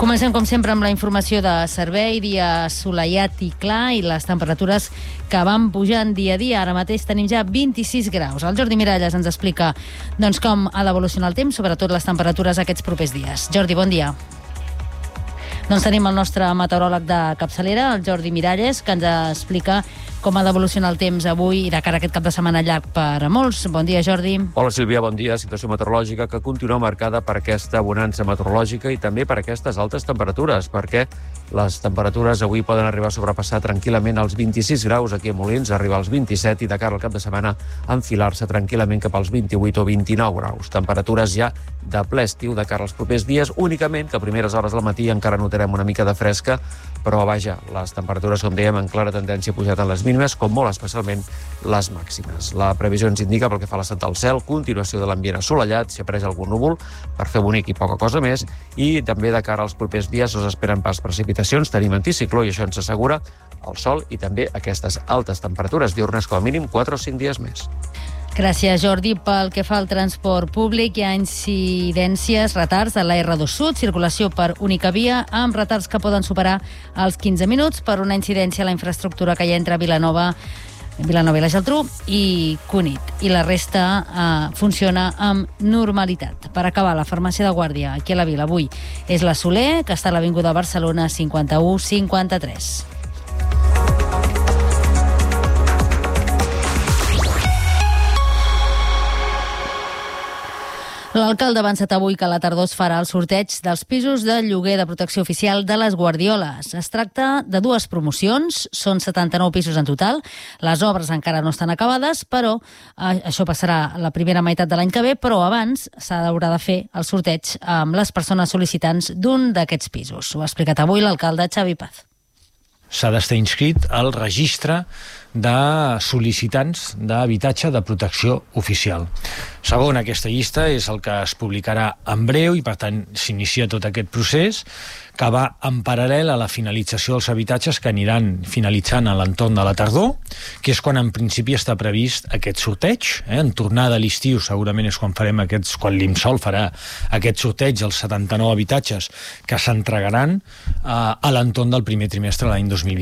Comencem, com sempre, amb la informació de servei, dia assolellat i clar, i les temperatures que van pujant dia a dia. Ara mateix tenim ja 26 graus. El Jordi Miralles ens explica com ha d'evolucionar el temps, sobretot les temperatures aquests propers dies. Jordi, bon dia. Tenim el nostre meteoròleg de capçalera, el Jordi Miralles, que ens explica com ha d'evolucionar el temps avui i de cara a aquest cap de setmana llarg per a molts. Bon dia, Jordi. Hola, Sílvia, bon dia. Situació meteorològica que continua marcada per aquesta bonança meteorològica i també per aquestes altes temperatures, perquè les temperatures avui poden arribar a sobrepassar tranquil·lament els 26 graus aquí a Molins, arribar als 27 i de cara al cap de setmana enfilar-se tranquil·lament cap als 28 o 29 graus. Temperatures ja de ple estiu de cara als propers dies, únicament que a primeres hores del matí encara notarem una mica de fresca, però vaja, les temperatures, com dèiem, en clara tendència a pujar tant les mínimes com molt especialment les màximes. La previsió ens indica, pel que fa a l'estat del cel, continuació de l'ambient assolellat, s'hi apareix algun núvol per fer bonic i poca cosa més, i també de cara als propers dies no s'esperen pas precipitacions, tenim anticicló i això ens assegura el sol i també aquestes altes temperatures diürnes com a mínim 4 o 5 dies més. Gràcies, Jordi. Pel que fa al transport públic, hi ha incidències, retards de la R2 Sud, circulació per única via, amb retards que poden superar els 15 minuts per una incidència a la infraestructura que hi ha entre Vilanova i la Geltrú i Cunit. I la resta funciona amb normalitat. Per acabar, la farmàcia de Guàrdia, aquí a la Vila, avui és la Soler, que està a l'Avinguda Barcelona 51-53. L'alcalde ha avançat avui que a la tardor es farà el sorteig dels pisos de lloguer de protecció oficial de les Guardioles. Es tracta de 2 promocions, són 79 pisos en total. Les obres encara no estan acabades, però això passarà la primera meitat de l'any que ve, però abans s'haurà de fer el sorteig amb les persones sol·licitants d'un d'aquests pisos. Ho ha explicat avui l'alcalde Xavi Paz. S'ha d'estar inscrit al registre de sol·licitants d'habitatge de protecció oficial. Segon, aquesta llista és el que es publicarà en breu i, per tant, s'inicia tot aquest procés que va en paral·lel a la finalització dels habitatges que aniran finalitzant a l'entorn de la tardor, que és quan en principi està previst aquest sorteig. En tornada a l'estiu segurament és quan quan l'IMSOL farà aquest sorteig dels 79 habitatges que s'entregaran a l'entorn del primer trimestre de l'any 2020.